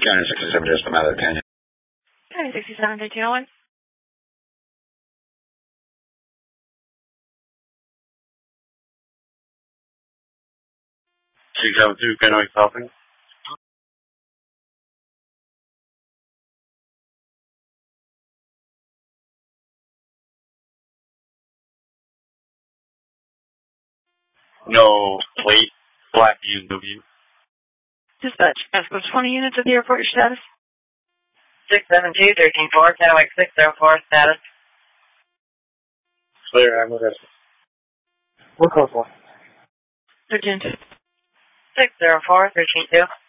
County 67, just come out of the canyon. County 67, 1301. 672, Fenway Crossing. No plate, black BMW. Dispatch, escort 20 units at the airport, your status? 672, 13-4, Kennewick 604, status. Clear, I'm with us. What code for? 13-2. 604, 13-2.